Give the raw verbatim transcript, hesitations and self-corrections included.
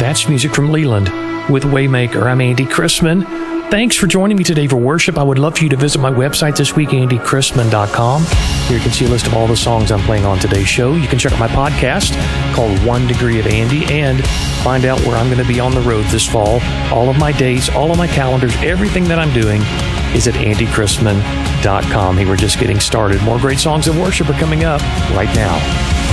That's music from Leland with Waymaker. I'm Andy Chrisman. Thanks for joining me today for worship. I would love for you to visit my website this week, andy chrisman dot com. Here you can see a list of all the songs I'm playing on today's show. You can check out my podcast called One Degree of Andy and find out where I'm going to be on the road this fall. All of my dates, all of my calendars, everything that I'm doing is at andy chrisman dot com. Hey, we're just getting started. More great songs of worship are coming up right now.